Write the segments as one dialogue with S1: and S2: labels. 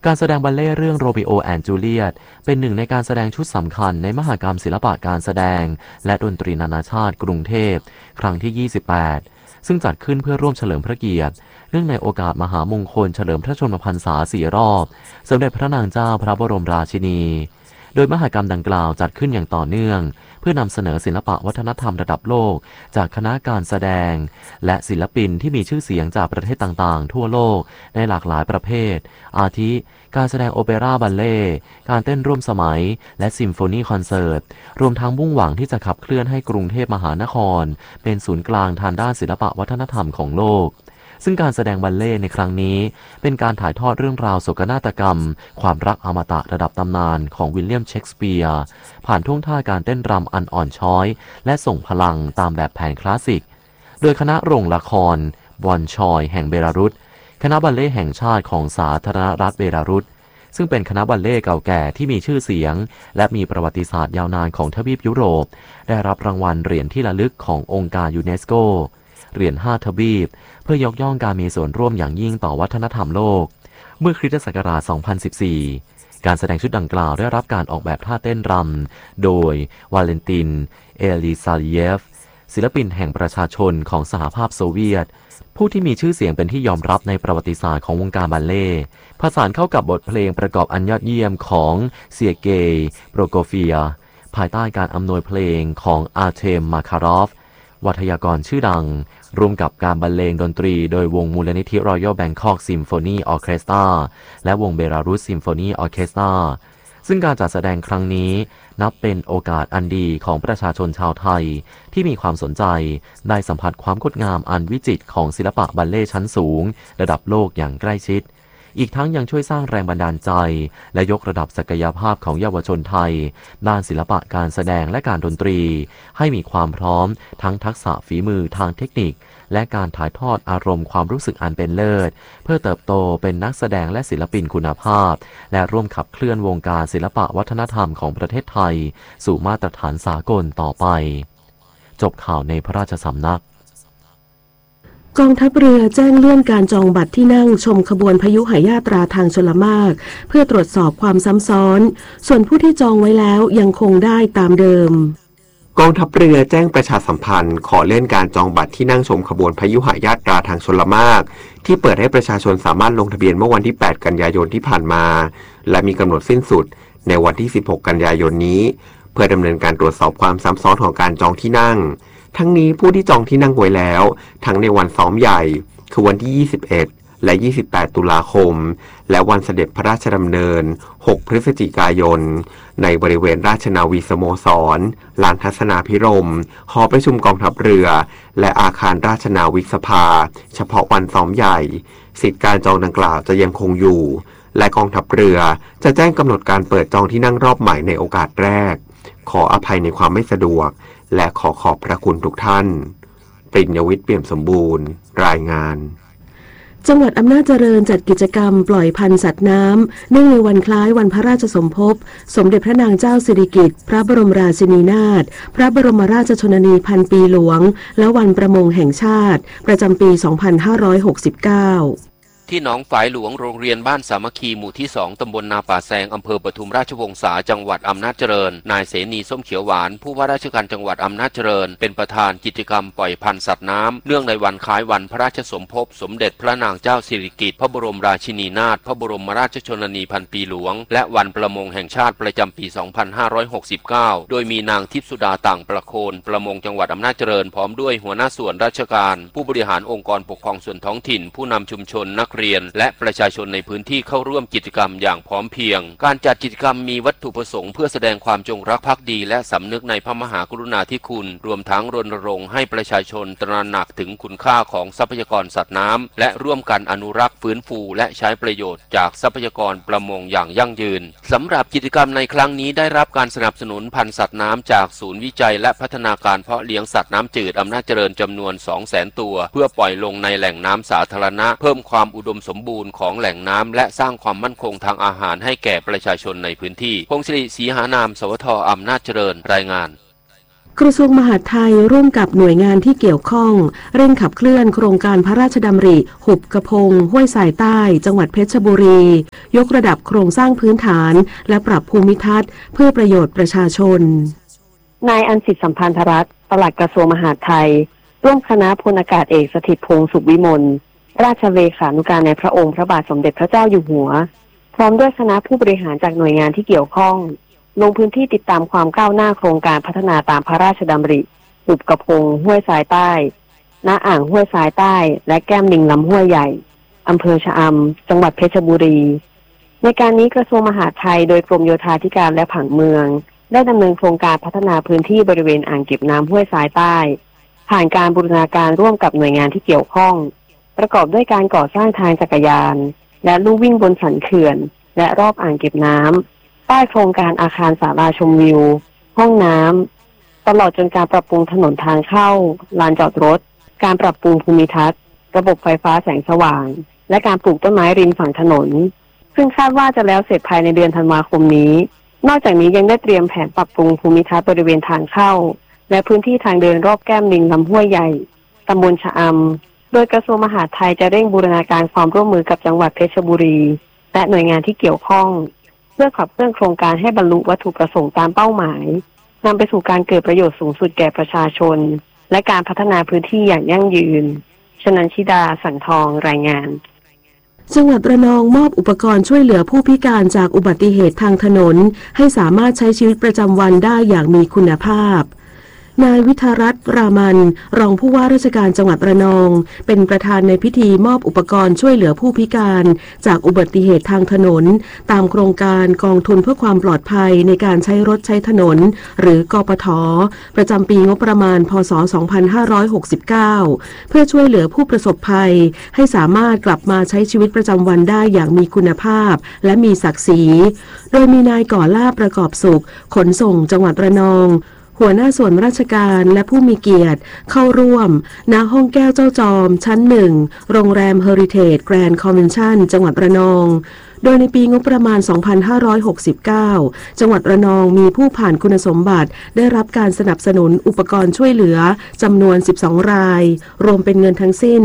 S1: การแสดงบัลเล่ต์เรื่องโรมิโอแอนด์จูเลียตเป็นหนึ่งในการแสดงชุดสำคัญในมหกรรมศิลปะการแสดงและดนตรีนานาชาติกรุงเทพครั้งที่ 28 ซึ่งจัดขึ้นเพื่อร่วมเฉลิมพระเกียรติเนื่องในโอกาสมหามงคลเฉลิมพระชนมพรรษา4 รอบสมเด็จพระนางเจ้าพระบรมราชินีโดยมหกรรมดังกล่าวจัดขึ้นอย่างต่อเนื่องเพื่อนำเสนอศิลปะวัฒนธรรมระดับโลกจากคณะการแสดงและศิลปินที่มีชื่อเสียงจากประเทศต่างๆทั่วโลกในหลากหลายประเภทอาทิการแสดงโอเปร่าบัลเล่ต์การเต้นร่วมสมัยและซิมโฟนีคอนเสิร์ตรวมทั้งมุ่งหวังที่จะขับเคลื่อนให้กรุงเทพมหานครเป็นศูนย์กลางทางด้านศิลปะวัฒนธรรมของโลกซึ่งการแสดงบัลเล่ต์ในครั้งนี้เป็นการถ่ายทอดเรื่องราวโศกนาฏกรรมความรักอมตะระดับตำนานของวิลเลียมเชกสเปียร์ผ่านท่วงท่าการเต้นรำอันอ่อนช้อยและส่งพลังตามแบบแผนคลาสสิกโดยคณะโรงละครบอนชอยแห่งเบลารุสคณะบัลเล่ต์แห่งชาติของสาธารณรัฐเบลารุสซึ่งเป็นคณะบัลเล่ต์เก่าแก่ที่มีชื่อเสียงและมีประวัติศาสตร์ยาวนานของทวีปยุโรปได้รับรางวัลเหรียญที่ระลึกขององค์การยูเนสโกเหรียญ5 ทวีปเพื่อยกย่องการมีส่วนร่วมอย่างยิ่งต่อวัฒนธรรมโลกเมื่อคริสตศักราช 2014 การแสดงชุดดังกล่าวได้รับการออกแบบท่าเต้นรำโดยวาเลนติน เอลิซาเยฟศิลปินแห่งประชาชนของสหภาพโซเวียตผู้ที่มีชื่อเสียงเป็นที่ยอมรับในประวัติศาสตร์ของวงการบัลเล่ต์ผสานเข้ากับบทเพลงประกอบอันยอดเยี่ยมของเซียเกย์โปรโกเฟียภายใต้การอำนวยเพลงของอาร์เทมมาคารอฟวัทยากรชื่อดังร่วมกับการบรรเลงดนตรีโดยวงมูลนิธิ Royal Bangkok Symphony Orchestra และวงเบลารุส Symphony Orchestra ซึ่งการจัดแสดงครั้งนี้นับเป็นโอกาสอันดีของประชาชนชาวไทยที่มีความสนใจได้สัมผัสความงดงามอันวิจิตรของศิลปะบัลเล่ต์ชั้นสูงระดับโลกอย่างใกล้ชิดอีกทั้งยังช่วยสร้างแรงบันดาลใจและยกระดับศักยภาพของเยาวชนไทยด้านศิลปะการแสดงและการดนตรีให้มีความพร้อมทั้งทักษะฝีมือทางเทคนิคและการถ่ายทอดอารมณ์ความรู้สึกอันเป็นเลิศเพื่อเติบโตเป็นนักแสดงและศิลปินคุณภาพและร่วมขับเคลื่อนวงการศิลปะวัฒนธรรมของประเทศไทยสู่มาตรฐานสากลต่อไปจบข่าวในพระราชสำนัก
S2: กองทัพเรือแจ้งเลื่อนการจองบัตรที่นั่งชมขบวนพยุหยาตราทางชลมารเพื่อตรวจสอบความซ้ำซ้อนส่วนผู้ที่จองไว้แล้วยังคงได้ตามเดิม
S3: กองทัพเรือแจ้งประชาสัมพันธ์ขอเลื่อนการจองบัตรที่นั่งชมขบวนพยุหยาตราทางชลมารที่เปิดให้ประชาชนสามารถลงทะเบียนเมื่อวันที่8 กันยายนที่ผ่านมาและมีกำหนดสิ้นสุดในวันที่16 กันยายนนี้เพื่อดำเนินการตรวจสอบความซ้ำซ้อนของการจองที่นั่งทั้งนี้ผู้ที่จองที่นั่งไว้แล้วทั้งในวันซ้อมใหญ่คือวันที่21และ28ตุลาคมและวันเสด็จพระราชดำเนิน6พฤศจิกายนในบริเวณราชนาวีสโมสรลานทัศนาภิรมย์หอประชุมกองทัพเรือและอาคารราชนาวิกสภาเฉพาะวันซ้อมใหญ่สิทธิการจองดังกล่าวจะยังคงอยู่และกองทัพเรือจะแจ้งกำหนดการเปิดจองที่นั่งรอบใหม่ในโอกาสแรกขออภัยในความไม่สะดวกและขอบพระคุณทุกท่านปริญญวิทย์เปี่ยมสมบูรณ์รายงาน
S2: จังหวัดอำนาจเจริญจัดกิจกรรมปล่อยพันธุ์สัตว์น้ำเนื่องในวันคล้ายวันพระราชสมภพสมเด็จพระนางเจ้าสิริกิติ์พระบรมราชินีนาถพระบรมราชชนนีพันปีหลวงและวันประมงแห่งชาติประจำปี 2569
S4: ที่หนองฝายหลวงโรงเรียนบ้านสามัคคีหมู่ที่2ตำบลนาป่าแซงอำเภอปทุมราชวงศาจังหวัดอำนาจเจริญนายเสนีส้มเขียวหวานผู้ว่าราชการจังหวัดอำนาจเจริญเป็นประธานกิจกรรมปล่อยพันธุ์สัตว์น้ำเนื่องในวันคล้ายวันพระราชสมภพสมเด็จพระนางเจ้าสิริกิติ์พระบรมราชินีนาถพระบรมราชชนนีพันปีหลวงและวันประมงแห่งชาติประจำปี 2569โดยมีนางทิพย์สุดาต่างประโคนประมงจังหวัดอำนาจเจริญพร้อมด้วยหัวหน้าส่วนราชการผู้บริหารองค์กรปกครองส่วนท้องถิ่นผู้นำชุมชนนักเรียนและประชาชนในพื้นที่เข้าร่วมกิจกรรมอย่างพร้อมเพรียงการจัดกิจกรรมมีวัตถุประสงค์เพื่อแสดงความจงรักภักดีและสำนึกในพระมหากรุณาธิคุณรวมทั้งรณรงค์ให้ประชาชนตระหนักถึงคุณค่าของทรัพยากรสัตว์น้ำและร่วมกันอนุรักษ์ฟื้นฟูและใช้ประโยชน์จากทรัพยากรประมงอย่างยั่งยืนสำหรับกิจกรรมในครั้งนี้ได้รับการสนับสนุนพันธุ์สัตว์น้ำจากศูนย์วิจัยและพัฒนาการเพาะเลี้ยงสัตว์น้ำจืดอำนาจเจริญจำนวน 200,000 ตัวเพื่อปล่อยลงในแหล่งน้ำสาธารณะเพิ่มความอุดมสมบูรณ์ของแหล่งน้ำและสร้างความมั่นคงทางอาหารให้แก่ประชาชนในพื้นที่พงศิริศรีหานามสวท.อำนาจเจริญรายงาน
S2: กระทรวงมหาดไทยร่วมกับหน่วยงานที่เกี่ยวข้องเร่งขับเคลื่อนโครงการพระราชดำริหุบกระพงห้วยสายใต้จังหวัดเพชรบุรียกระดับโครงสร้างพื้นฐานและปรับภูมิทัศน์เพื่อประโยชน์ประชาชน
S5: นายอัญสิทธิ์สัมพันธรัตน์ปลัดกระทรวงมหาดไทยร่วมคณะพลอากาศเอกสถิตพงษ์สุขวิมลราชเลขานุการในพระองค์พระบาทสมเด็จพระเจ้าอยู่หัวพร้อมด้วยคณะผู้บริหารจากหน่วยงานที่เกี่ยวข้องลงพื้นที่ติดตามความก้าวหน้าโครงการพัฒนาตามพระราชดำริหุบกระพงห้วยทรายใต้ณอ่างห้วยทรายใต้และแก้มลิงลำห้วยใหญ่อำเภอชะอำจังหวัดเพชรบุรีในการนี้กระทรวงมหาดไทยโดยกรมโยธาธิการและผังเมืองได้ดำเนินโครงการพัฒนาพื้นที่บริเวณอ่างเก็บน้ำห้วยทรายใต้ผ่านการบูรณาการร่วมกับหน่วยงานที่เกี่ยวข้องประกอบด้วยการก่อสร้างทางจักรยานและลู่วิ่งบนสันเขื่อนและรอบอ่างเก็บน้ำใต้โครงการอาคารศาลาชมวิวห้องน้ำตลอดจนการปรับปรุงถนนทางเข้าลานจอดรถการปรับปรุงภูมิทัศน์ระบบไฟฟ้าแสงสว่างและการปลูกต้นไม้ริมฝั่งถนนซึ่งคาดว่าจะแล้วเสร็จภายในเดือนธันวาคมนี้นอกจากนี้ยังได้เตรียมแผนปรับปรุงภูมิทัศน์บริเวณทางเข้าและพื้นที่ทางเดินรอบแก้มลิงลำห้วยใหญ่ตำบลชะอำโดยกระทรวงมหาดไทยจะเร่งบูรณาการความร่วมมือกับจังหวัดเพชรบุรีและหน่วยงานที่เกี่ยวข้องเพื่อขับเคลื่อนโครงการให้บรรลุวัตถุประสงค์ตามเป้าหมายนำไปสู่การเกิดประโยชน์สูงสุดแก่ประชาชนและการพัฒนาพื้นที่อย่างยั่งยืนชนันชิดาสังทองรายงาน
S2: จังหวัดระนองมอบอุปกรณ์ช่วยเหลือผู้พิการจากอุบัติเหตุทางถนนให้สามารถใช้ชีวิตประจำวันได้อย่างมีคุณภาพนายวิทารัตน์รามันรองผู้ว่าราชการจังหวัดระนองเป็นประธานในพิธีมอบอุปกรณ์ช่วยเหลือผู้พิการจากอุบัติเหตุทางถนนตามโครงการกองทุนเพื่อความปลอดภัยในการใช้รถใช้ถนนหรือกปท.ประจำปีงบประมาณพ.ศ. 2569เพื่อช่วยเหลือผู้ประสบภัยให้สามารถกลับมาใช้ชีวิตประจำวันได้อย่างมีคุณภาพและมีศักดิ์ศรีโดยมีนายก่อลาภประกอบสุขขนส่งจังหวัดระนองหัวหน้าส่วนราชการและผู้มีเกียรติเข้าร่วมณห้องแก้วเจ้าจอมชั้น1โรงแรมเฮอริเทจแกรนด์คอนเวนชั่นจังหวัดระนองโดยในปีงบประมาณ 2569 จังหวัดระนองมีผู้ผ่านคุณสมบัติได้รับการสนับสนุนอุปกรณ์ช่วยเหลือจำนวน12รายรวมเป็นเงินทั้งสิ้น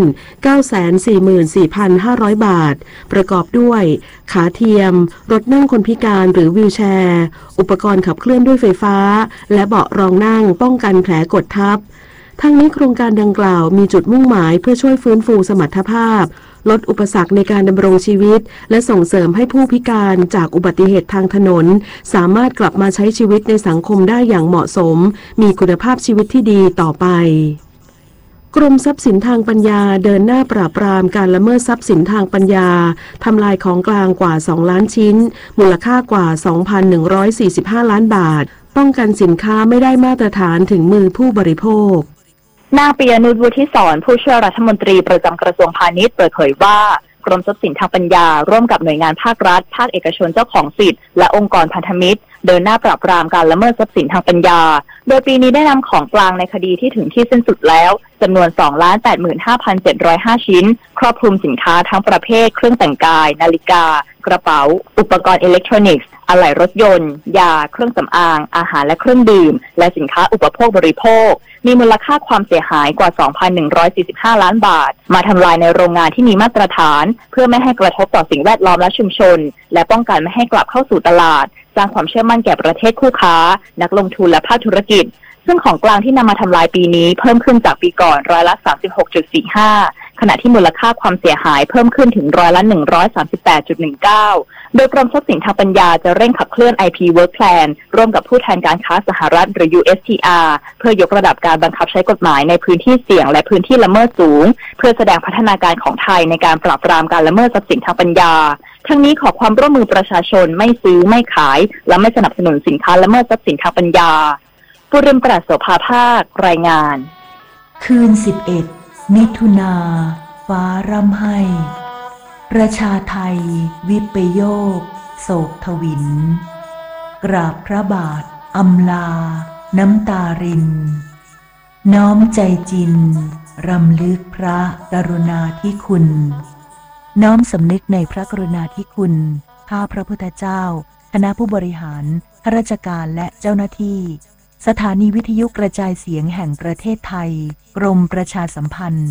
S2: 944,500 บาทประกอบด้วยขาเทียมรถนั่งคนพิการหรือวีลแชร์อุปกรณ์ขับเคลื่อนด้วยไฟฟ้าและเบาะรองนั่งป้องกันแผลกดทับทั้งนี้โครงการดังกล่าวมีจุดมุ่งหมายเพื่อช่วยฟื้นฟูสมรรถภาพลดอุปสรรคในการดำรงชีวิตและส่งเสริมให้ผู้พิการจากอุบัติเหตุทางถนนสามารถกลับมาใช้ชีวิตในสังคมได้อย่างเหมาะสมมีคุณภาพชีวิตที่ดีต่อไปกรมทรัพย์สินทางปัญญาเดินหน้าปราบปรามการละเมิดทรัพย์สินทางปัญญาทำลายของกลางกว่า2ล้านชิ้นมูลค่ากว่า 2,145 ล้านบาทป้องกันสินค้าไม่ได้มาตรฐานถึงมือผู้บริโภคน
S6: างปิยนุช วุฒิศรผู้ช่วยรัฐมนตรีประจำกระทรวงพาณิชย์เปิดเผยว่ากรมทรัพย์สินทางปัญญาร่วมกับหน่วยงานภาครัฐภาคเอกชนเจ้าของสิทธิ์และองค์กรพันธมิตรเดินหน้าปราบปรามการละเมิดทรัพย์สินทางปัญญาโดยปีนี้ได้นำของกลางในคดีที่ถึงที่สิ้นสุดแล้วจำนวน 2,85,705 ชิ้นครอบคลุมสินค้าทั้งประเภทเครื่องแต่งกายนาฬิกากระเป๋าอุปกรณ์อิเล็กทรอนิกส์อะไหล่รถยนต์ยาเครื่องสำอางอาหารและเครื่องดื่มและสินค้าอุปโภคบริโภคมีมูลค่าความเสียหายกว่า 2,145 ล้านบาทมาทำลายในโรงงานที่มีมาตรฐานเพื่อไม่ให้กระทบต่อสิ่งแวดล้อมและชุมชนและป้องกันไม่ให้กลับเข้าสู่ตลาดสร้างความเชื่อมั่นแก่ประเทศคู่ค้านักลงทุนและภาคธุรกิจซึ่งของกลางที่นำมาทำลายปีนี้เพิ่มขึ้นจากปีก่อนร้อยละ 36.45 ขณะที่มูลค่าความเสียหายเพิ่มขึ้นถึงร้อยละ 138.19 โดยกรมทรัพย์สินทางปัญญาจะเร่งขับเคลื่อน IP Work Plan ร่วมกับผู้แทนการค้าสหรัฐหรือ USTR เพื่อยกระดับการบังคับใช้กฎหมายในพื้นที่เสี่ยงและพื้นที่ละเมิดสูงเพื่อแสดงพัฒนาการของไทยในการปราบปรามการละเมิดทรัพย์สินทางปัญญาทั้งนี้ขอความร่วมมือประชาชนไม่ซื้อไม่ขายและไม่สนับสนุนสินค้าละเมิดทรัพย์สินทางปัญญาปุริมปราศโสภาภาครายงาน
S7: คืน11มิถุนาฟ้าร่ำไห้ประชาไทยวิปโยคโศกทวินกราบพระบาทอำลาน้ำตารินน้อมใจจินรำลึกพระกรุณาธิคุณน้อมสำนึกในพระกรุณาธิคุณข้าพระพุทธเจ้าคณะผู้บริหารข้าราชการและเจ้าหน้าที่สถานีวิทยุกระจายเสียงแห่งประเทศไทยกรมประชาสัมพันธ์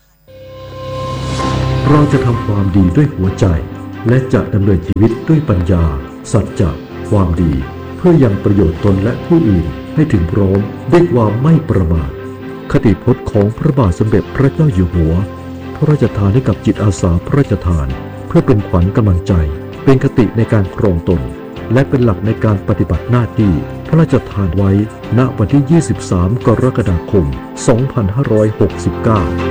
S8: เราจะทำความดีด้วยหัวใจและจะดำเนินชีวิตด้วยปัญญาสัจจะความดีเพื่อยังประโยชน์ตนและผู้อื่นให้ถึงพร้อมด้วยความไม่ประมาทคติพจน์ของพระบาทสมเด็จพระเจ้าอยู่หัวพระราชทานให้กับจิตอาสาพระราชทานเพื่อเป็นขวัญกำลังใจเป็นคติในการครองตนและเป็นหลักในการปฏิบัติหน้าที่พระราชทานไว้ณวันที่ 23 กรกฎาคม 2569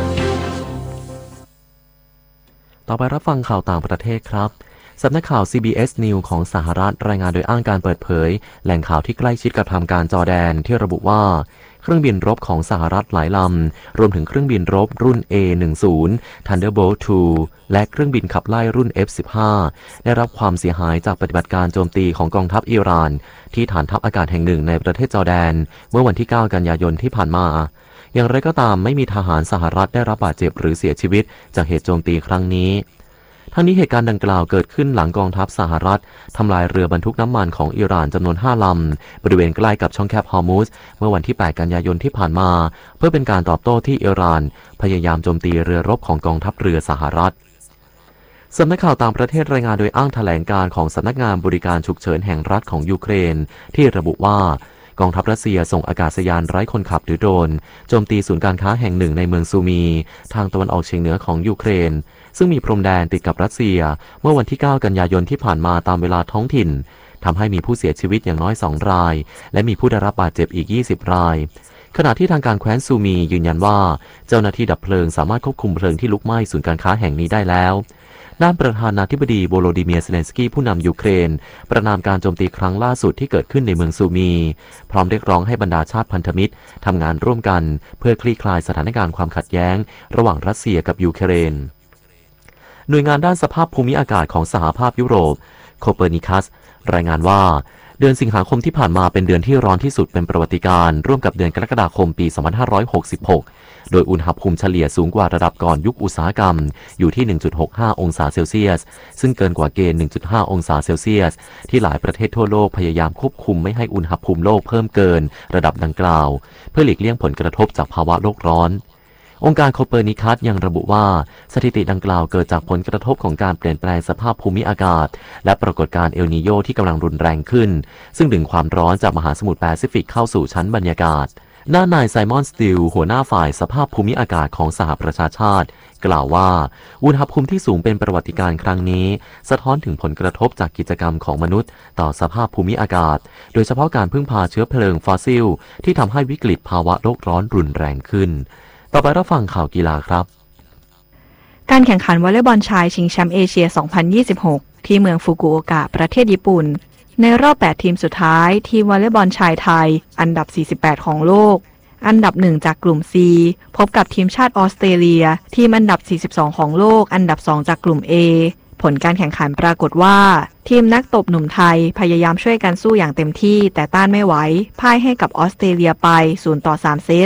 S1: ต่อไปรับฟังข่าวต่างประเทศครับสำนักข่าว CBS News ของสหรัฐรายงานโดยอ้างการเปิดเผยแหล่งข่าวที่ใกล้ชิดกับทางการจอร์แดนที่ระบุว่าเครื่องบินรบของสหรัฐหลายลำรวมถึงเครื่องบินรบรุ่น A-10 Thunderbolt II และเครื่องบินขับไล่รุ่น F-15 ได้รับความเสียหายจากปฏิบัติการโจมตีของกองทัพอิหร่านที่ฐานทัพอากาศแห่งหนึ่งในประเทศจอร์แดนเมื่อวันที่ 9 กันยายนที่ผ่านมาอย่างไรก็ตามไม่มีทหารสหรัฐได้รับบาดเจ็บหรือเสียชีวิตจากเหตุโจมตีครั้งนี้ทั้งนี้เหตุการณ์ดังกล่าวเกิดขึ้นหลังกองทัพสหรัฐทำลายเรือบรรทุกน้ำมันของอิหร่านจำนวน 5 ลำบริเวณใกล้กับช่องแคบฮอร์มุซเมื่อวันที่ 8 กันยายนที่ผ่านมาเพื่อเป็นการตอบโต้ที่อิหร่านพยายามโจมตีเรือรบของกองทัพเรือสหรัฐสำนักข่าวต่างประเทศรายงานโดยอ้างแถลงการของสำนักงานบริการฉุกเฉินแห่งรัฐของยูเครนที่ระบุว่ากองทัพรัสเซียส่งอากาศยานไร้คนขับหรือโดรนโจมตีศูนย์การค้าแห่งหนึ่งในเมืองซูมีทางตะวันออกเฉียงเหนือของยูเครนซึ่งมีพรมแดนติดกับรัสเซียเมื่อวันที่ 9 กันยายนที่ผ่านมาตามเวลาท้องถิ่นทำให้มีผู้เสียชีวิตอย่างน้อย2 รายและมีผู้ได้รับบาดเจ็บอีก20 รายขณะที่ทางการแคว้นซูมียืนยันว่าเจ้าหน้าที่ดับเพลิงสามารถควบคุมเพลิงที่ลุกไหม้ศูนย์การค้าแห่งนี้ได้แล้วด้านประธานาธิบดีโวโลดิเมียร์ เซเลนสกี้ผู้นำยูเครนประณามการโจมตีครั้งล่าสุดที่เกิดขึ้นในเมืองซูมีพร้อมเรียกร้องให้บรรดาชาติพันธมิตรทำงานร่วมกันเพื่อคลี่คลายสถานการณ์ความขัดแย้งระหว่างรัสเซียกับยูเครนหน่วยงานด้านสภาพภูมิอากาศของสหภาพยุโรปโคเปอร์นิคัสรายงานว่าเดือนสิงหาคมที่ผ่านมาเป็นเดือนที่ร้อนที่สุดเป็นประวัติการณ์ร่วมกับเดือนกรกฎาคมปี 2566 โดยอุณหภูมิเฉลี่ยสูงกว่าระดับก่อนยุคอุตสาหกรรมอยู่ที่ 1.65 องศาเซลเซียสซึ่งเกินกว่าเกณฑ์ 1.5 องศาเซลเซียสที่หลายประเทศทั่วโลกพยายามควบคุมไม่ให้อุณหภูมิโลกเพิ่มเกินระดับดังกล่าวเพื่อหลีกเลี่ยงผลกระทบจากภาวะโลกร้อนองค์การโคเปอร์นิคัสยังระบุว่าสถิติดังกล่าวเกิดจากผลกระทบของการเปลี่ยนแปลงสภาพภูมิอากาศและปรากฏการณ์เอลนีโญที่กำลังรุนแรงขึ้นซึ่งดึงความร้อนจากมหาสมุทรแปซิฟิกเข้าสู่ชั้นบรรยากาศด้านนายไซมอนสติลหัวหน้าฝ่ายสภาพภูมิอากาศของสหประชาชาติกล่าวว่าอุณหภูมิที่สูงเป็นประวัติการณ์ครั้งนี้สะท้อนถึงผลกระทบจากกิจกรรมของมนุษย์ต่อสภาพภูมิอากาศโดยเฉพาะการพึ่งพาเชื้อเพลิงฟอสซิลที่ทำให้วิกฤตภาวะโลกร้อนรุนแรงขึ้นต่อไปรับฟังข่าวกีฬาครับ
S9: การแข่งขันวอลเลย์บอลชายชิงแชมป์เอเชีย 2026 ที่เมืองฟุกุโอกะประเทศญี่ปุ่นในรอบ 8 ทีมสุดท้ายทีมวอลเลย์บอลชายไทยอันดับ 48 ของโลกอันดับ 1 จากกลุ่ม C พบกับทีมชาติออสเตรเลียทีมอันดับ 42 ของโลกอันดับ 2 จากกลุ่ม A ผลการแข่งขันปรากฏว่าทีมนักตบหนุ่มไทยพยายามช่วยกันสู้อย่างเต็มที่แต่ต้านไม่ไหวพ่ายให้กับออสเตรเลียไป0-3 เซต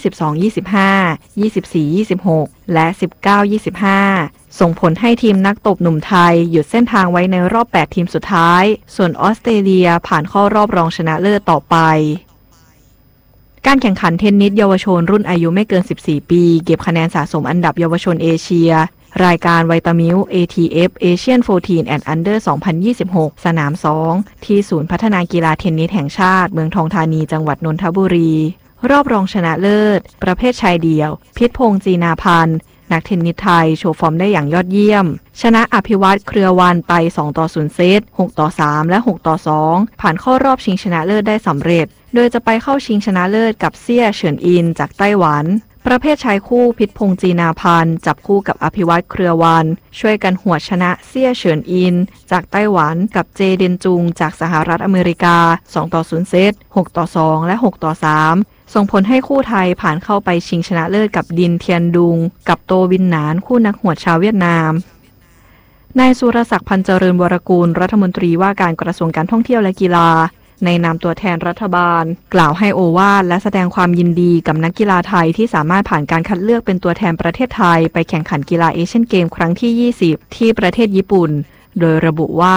S9: 22-25 24-26 และ 19-25 ส่งผลให้ทีมนักตบหนุ่มไทยหยุดเส้นทางไว้ในรอบ 8 ทีมสุดท้ายส่วนออสเตรเลียผ่านเข้ารอบรองชนะเลิศต่อไปการแข่งขันเทนนิสเยาวชนรุ่นอายุไม่เกิน 14 ปีเก็บคะแนนสะสมอันดับเยาวชนเอเชียรายการไวตามิล ATF Asian 14 and Under 2026 สนาม 2 ที่ศูนย์พัฒนากีฬาเทนนิสแห่งชาติเมืองทองธานีจังหวัดนนทบุรีรอบรองชนะเลิศประเภทชายเดี่ยวพิษพงษ์จีนาพันธ์นักเทนนิสไทยโชว์ฟอร์มได้อย่างยอดเยี่ยมชนะอภิวัตรเครือวันไป2-0 เซต 6-3 และ 6-2 ผ่านเข้ารอบชิงชนะเลิศได้สำเร็จโดยจะไปเข้าชิงชนะเลิศกับเซี่ยเฉินอินจากไต้หวันประเภทชายคู่พิษพงษ์จีนาพันธ์จับคู่กับอภิวัตรเครือวันช่วยกันหวดชนะเซี่ยเฉินอินจากไต้หวันกับเจเดนจุงจากสหรัฐอเมริกา2-0 เซต 6-2 และ 6-3 ส่งผลให้คู่ไทยผ่านเข้าไปชิงชนะเลิศกับดินเทียนดุงกับโตวินหนานคู่นักหวดชาวเวียดนามนายสุรศักดิ์พันธ์เจริญวรกูลรัฐมนตรีว่าการกระทรวงการท่องเที่ยวและกีฬาในนามตัวแทนรัฐบาลกล่าวให้โอวาทและแสดงความยินดีกับนักกีฬาไทยที่สามารถผ่านการคัดเลือกเป็นตัวแทนประเทศไทยไปแข่งขันกีฬาเอเชียนเกมครั้งที่ 20 ที่ประเทศญี่ปุ่นโดยระบุว่า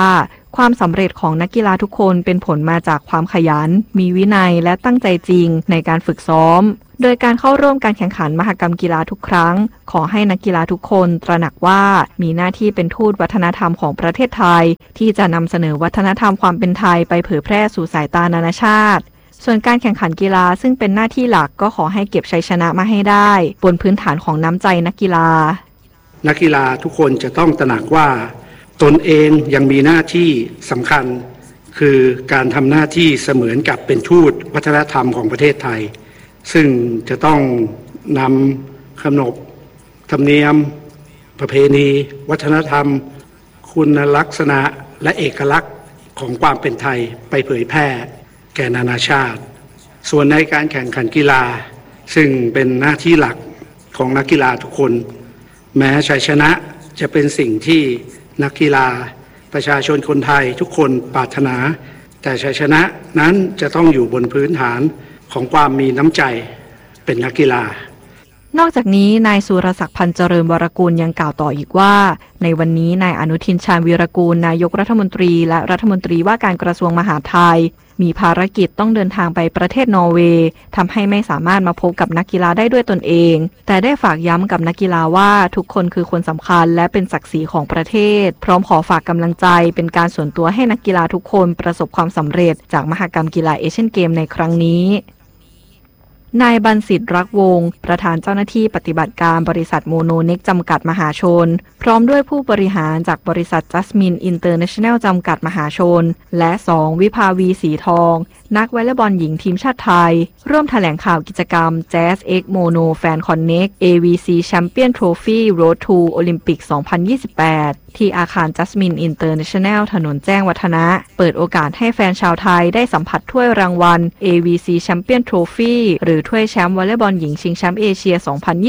S9: ความสำเร็จของนักกีฬาทุกคนเป็นผลมาจากความขยันมีวินัยและตั้งใจจริงในการฝึกซ้อมโดยการเข้าร่วมการแข่งขันมหกรรมกีฬาทุกครั้งขอให้นักกีฬาทุกคนตระหนักว่ามีหน้าที่เป็นทูตวัฒนธรรมของประเทศไทยที่จะนำเสนอวัฒนธรรมความเป็นไทยไปเผยแพร่สู่สายตานานาชาติส่วนการแข่งขันกีฬาซึ่งเป็นหน้าที่หลักก็ขอให้เก็บชัยชนะมาให้ได้บนพื้นฐานของน้ำใจนักกีฬา
S10: นักกีฬาทุกคนจะต้องตระหนักว่าตนเองยังมีหน้าที่สำคัญคือการทำหน้าที่เสมือนกับเป็นทูตวัฒนธรรมของประเทศไทยซึ่งจะต้องนำขนบธรรมเนียมประเพณีวัฒนธรรมคุณลักษณะและเอกลักษณ์ของความเป็นไทยไปเผยแพร่แก่นานาชาติส่วนในการแข่งขันกีฬาซึ่งเป็นหน้าที่หลักของนักกีฬาทุกคนแม้ชัยชนะจะเป็นสิ่งที่นักกีฬาประชาชนคนไทยทุกคนปรารถนาแต่ชัยชนะนั้นจะต้องอยู่บนพื้นฐานของความมีน้ำใจเป็นนักกีฬาน
S9: อกจากนี้นายสุรศักดิ์พันเจริญวรกูลยังกล่าวต่ออีกว่าในวันนี้นายอนุทินชาญวีรกูลนายกรัฐมนตรีและรัฐมนตรีว่าการกระทรวงมหาดไทยมีภารกิจต้องเดินทางไปประเทศนอร์เวย์ทำให้ไม่สามารถมาพบกับนักกีฬาได้ด้วยตนเองแต่ได้ฝากย้ำกับนักกีฬาว่าทุกคนคือคนสำคัญและเป็นศักดิ์ศรีของประเทศพร้อมขอฝากกำลังใจเป็นการส่วนตัวให้นักกีฬาทุกคนประสบความสำเร็จจากมหกรรมกีฬาเอเชียนเกมในครั้งนี้นายบัณฑิตรักวงศ์ประธานเจ้าหน้าที่ปฏิบัติการบริษัทโมโนเน็กจำกัดมหาชนพร้อมด้วยผู้บริหารจากบริษัทจัสมินอินเตอร์เนชั่นแนลจำกัดมหาชนและ2วิภาวีสีทองนักวอลเลย์บอลหญิงทีมชาติไทยร่วมแถลงข่าวกิจกรรม Jazz X Mono Fan Connect AVC Champion Trophy Road to Olympic 2028 ที่อาคารจัสมินอินเตอร์เนชั่นแนลถนนแจ้งวัฒนะเปิดโอกาสให้แฟนชาวไทยได้สัมผัสถ้วยรางวัล AVC Champion Trophy หรือถ้วยแชมป์วอลเลย์บอลหญิงชิงแชมป์เอเชีย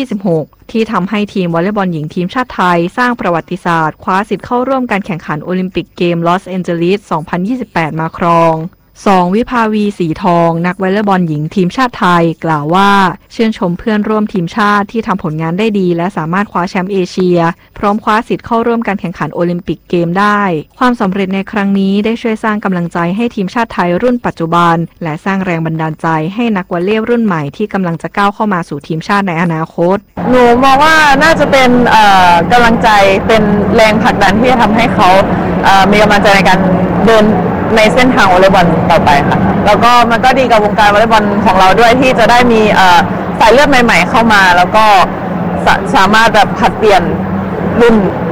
S9: 2026 ที่ทำให้ทีมวอลเลย์บอลหญิงทีมชาติไทยสร้างประวัติศาสตร์คว้าสิทธิ์เข้าร่วมการแข่งขันโอลิมปิกเกมลอสแอนเจลิส 2028 มาครอง2วิภาวีสีทองนักวอลเลย์บอลหญิงทีมชาติไทยกล่าวว่าชื่นชมเพื่อนร่วมทีมชาติที่ทำผลงานได้ดีและสามารถคว้าแชมป์เอเชียพร้อมคว้าสิทธิ์เข้าร่วมการแข่งขันโอลิมปิกเกมได้ความสำเร็จในครั้งนี้ได้ช่วยสร้างกำลังใจให้ทีมชาติไทยรุ่นปัจจุบันและสร้างแรงบันดาลใจให้นักวอลเลย์รุ่นใหม่ที่กำลังจะก้าวเข้ามาสู่ทีมชาติในอนาคต
S6: หนูมองว่าน่าจะเป็นกำลังใจเป็นแรงผลักดันที่จะทำให้เขามีกำลังใจในการเดินในเส้นทางวอลเลย์บอลต่อไปค่ะแล้วก็มันก็ดีกับวงการวอลเลย์บอลของเราด้วยที่จะได้มีสายเลือดใหม่ๆเข้ามาแล้วก็สามารถแบบผลัดเปลี่ยนรุ่นเป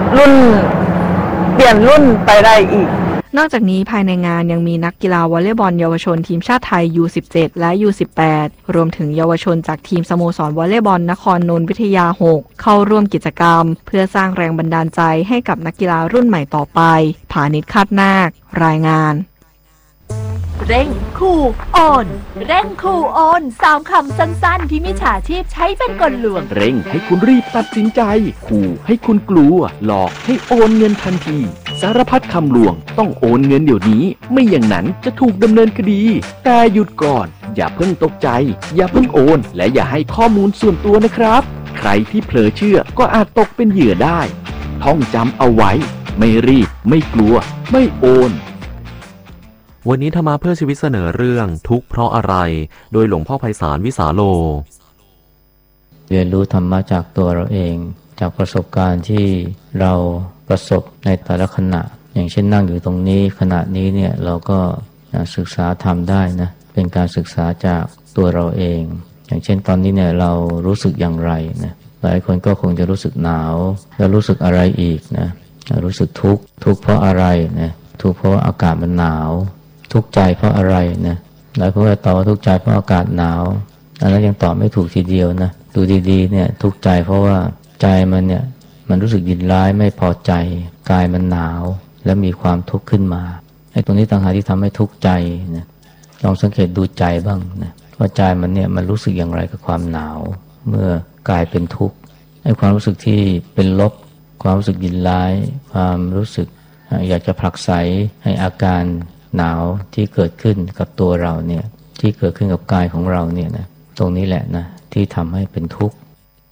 S6: ลี่ยนรุ่นไปได้อีก
S9: นอกจากนี้ภายในงานยังมีนักกีฬาวอลเลย์บอลเยาวชนทีมชาติไทย U17 และ U18 รวมถึงเยาวชนจากทีมสโมสรวอลเลย์บอลนครนนท์วิทยา 6 เข้าร่วมกิจกรรมเพื่อสร้างแรงบันดาลใจให้กับนักกีฬารุ่นใหม่ต่อไปผานิช คาดนาครายงาน
S11: เร่งขู่โอนเร่งขู่โอน3คำสั้นๆที่มิจฉาชีพใช้เป็นกลลวง
S12: เร่งให้คุณรีบตัดสินใจขู่ให้คุณกลัวหลอกให้โอนเงินทันทีสารพัดคำลวงต้องโอนเงินเดี๋ยวนี้ไม่อย่างนั้นจะถูกดำเนินคดีแต่หยุดก่อนอย่าเพิ่งตกใจอย่าเพิ่งโอนและอย่าให้ข้อมูลส่วนตัวนะครับใครที่เผลอเชื่อก็อาจตกเป็นเหยื่อได้ท่องจำเอาไว้ไม่รีบไม่กลัวไม่โอน
S1: วันนี้ธรรมะเพื่อชีวิตเสนอเรื่องทุกข์เพราะอะไรโดยหลวงพ่อไพศาลวิสาโล
S13: เรียนรู้ธรรมะจากตัวเราเองจากประสบการณ์ที่เราประสบในแต่ละขณะอย่างเช่นนั่งอยู่ตรงนี้ขณะนี้เนี่ยเราก็ศึกษาธรรมได้นะเป็นการศึกษาจากตัวเราเองอย่างเช่นตอนนี้เนี่ยเรารู้สึกอย่างไรนะหลายคนก็คงจะรู้สึกหนาวแล้วรู้สึกอะไรอีกนะรู้สึกทุกข์เพราะอะไรนะทุกข์เพราะอากาศมันหนาวทุกข์ใจเพราะอะไรนะหลายคนก็ตอบว่าทุกข์ใจเพราะอากาศหนาวอันนั้นยังตอบไม่ถูกทีเดียวนะดูดีๆเนี่ยทุกข์ใจเพราะว่าใจมันรู้สึกยินร้ายไม่พอใจกายมันหนาวแล้วมีความทุกข์ขึ้นมาไอ้ตรงนี้ต่างหากที่ทำให้ทุกข์ใจนะลองสังเกตดูใจบ้างนะว่าใจมันรู้สึกอย่างไรกับความหนาวเมื่อกายเป็นทุกข์ไอ้ความรู้สึกที่เป็นลบความรู้สึกยินร้ายความรู้สึกอยากจะผลักไสให้อาการหนาวที่เกิดขึ้นกับตัวเราเนี่ยที่เกิดขึ้นกับกายของเราเนี่ยนะตรงนี้แหละนะที่ทำให้เป็นทุกข์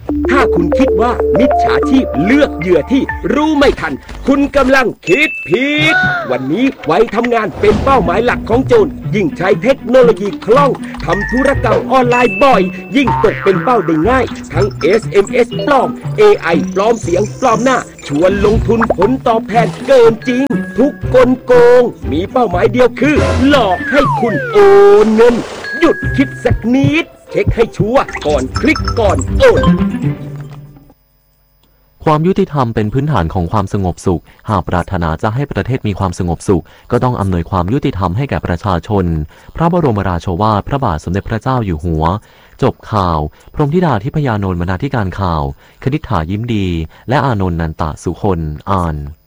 S14: ถ้าคุณคิดว่ามิจฉาชีพเลือกเหยื่อที่รู้ไม่ทันคุณกำลังคิดผิดวันนี้ไว้ทำงานเป็นเป้าหมายหลักของโจรยิ่งใช้เทคโนโลยีคล่องทำธุรกรรมออนไลน์บ่อยยิ่งตกเป็นเป้าได้ง่ายทั้ง SMS ปลอม AI ปลอมเสียงปลอมหน้าชวนลงทุนผลตอบแทนเกินจริงทุกกลโกงมีเป้าหมายเดียวคือหลอกให้คุณโอนเงินหยุดคิดสักนิดเช็คให้ชัวร์ก่อนคลิกก่อนโอน
S1: ความยุติธรรมเป็นพื้นฐานของความสงบสุขหากปรารถนาจะให้ประเทศมีความสงบสุขก็ต้องอำนวยความยุติธรรมให้แก่ประชาชนพระบรมราโชวาทพระบาทสมเด็จพระเจ้าอยู่หัวจบข่าวพรหมธิดาทิพยานนท์บรรณาธิการข่าวคณิษฐายิ้มดีและอานนท์นันตะสุคนอ่าน